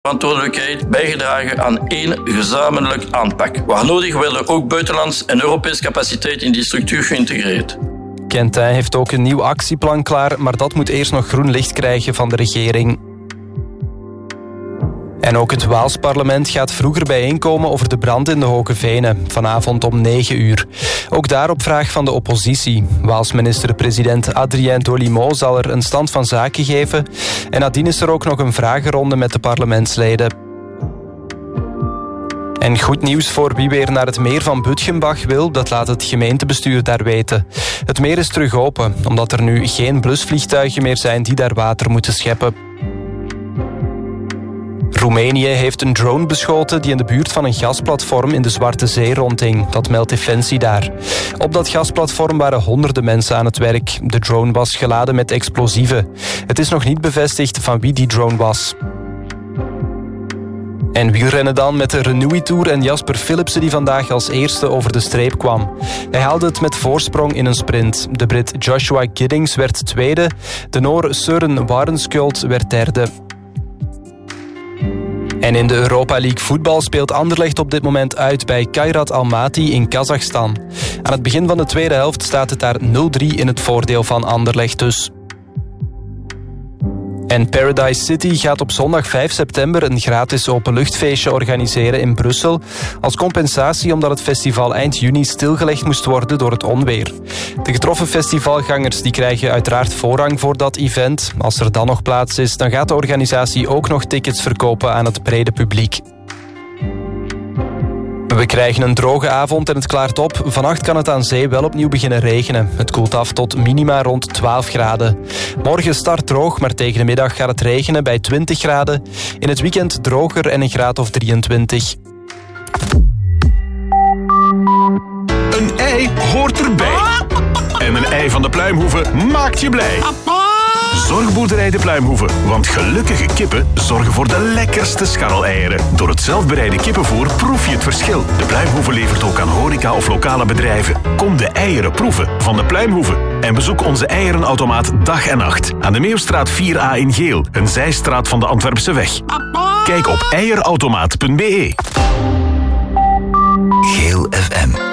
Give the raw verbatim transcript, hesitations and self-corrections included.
verantwoordelijkheid bijgedragen aan één gezamenlijk aanpak. Waar nodig werden ook buitenlands en Europees capaciteit in die structuur geïntegreerd. Quentin heeft ook een nieuw actieplan klaar, maar dat moet eerst nog groen licht krijgen van de regering. En ook het Waals parlement gaat vroeger bijeenkomen over de brand in de Hoge Venen, vanavond om negen uur. Ook daar op vraag van de oppositie. Waals minister-president Adrien Dolimot zal er een stand van zaken geven. En nadien is er ook nog een vragenronde met de parlementsleden. En goed nieuws voor wie weer naar het meer van Butgenbach wil, dat laat het gemeentebestuur daar weten. Het meer is terug open, omdat er nu geen blusvliegtuigen meer zijn die daar water moeten scheppen. Roemenië heeft een drone beschoten die in de buurt van een gasplatform in de Zwarte Zee rondhing. Dat meldt Defensie daar. Op dat gasplatform waren honderden mensen aan het werk. De drone was geladen met explosieven. Het is nog niet bevestigd van wie die drone was. En wielrennen dan met de Renewy Tour en Jasper Philipsen die vandaag als eerste over de streep kwam. Hij haalde het met voorsprong in een sprint. De Brit Joshua Giddings werd tweede. De Noor Søren Warenskjold werd derde. En in de Europa League voetbal speelt Anderlecht op dit moment uit bij Kairat Almaty in Kazachstan. Aan het begin van de tweede helft staat het daar nul drie in het voordeel van Anderlecht dus. En Paradise City gaat op zondag vijf september een gratis openluchtfeestje organiseren in Brussel. Als compensatie omdat het festival eind juni stilgelegd moest worden door het onweer. De getroffen festivalgangers die krijgen uiteraard voorrang voor dat event. Als er dan nog plaats is, dan gaat de organisatie ook nog tickets verkopen aan het brede publiek. We krijgen een droge avond en het klaart op. Vannacht kan het aan zee wel opnieuw beginnen regenen. Het koelt af tot minima rond twaalf graden. Morgen start droog, maar tegen de middag gaat het regenen bij twintig graden. In het weekend droger en een graad of drieëntwintig. Een ei hoort erbij. En een ei van de Pluimhoeve maakt je blij. Zorgboerderij de Pluimhoeve, want gelukkige kippen zorgen voor de lekkerste scharreleieren. Door het zelfbereide kippenvoer proef je het verschil. De Pluimhoeve levert ook aan horeca of lokale bedrijven. Kom de eieren proeven van de Pluimhoeve. En bezoek onze eierenautomaat dag en nacht. Aan de Meeuwstraat vier A in Geel, een zijstraat van de Antwerpse weg. Kijk op eierautomaat punt be. Geel F M.